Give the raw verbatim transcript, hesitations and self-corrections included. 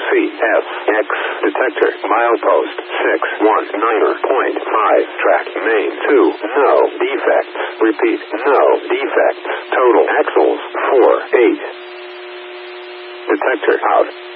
C S X detector. Milepost six one nine point five. Track main two. No defects. Repeat, no defects. Total axles four eight. Detector out.